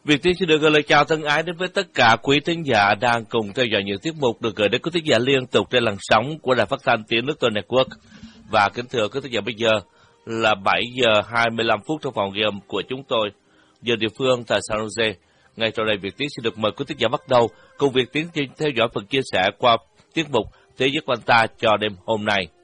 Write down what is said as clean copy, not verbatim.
Việt Tiến xin được gửi lời chào thân ái đến với tất cả quý thính giả đang cùng theo dõi những tiết mục được gửi đến quý thính giả liên tục trên làn sóng của Đài Phát thanh Tiếng Nước Tôi Network. Và kính thưa quý thính giả, bây giờ là 7 giờ 25 phút trong phòng ghi âm của chúng tôi, giờ địa phương tại San Jose. Ngay sau đây, Việt Tiến xin được mời quý thính giả bắt đầu cùng Việt Tiến theo dõi phần chia sẻ qua tiết mục Thế giới quanh ta cho đêm hôm nay.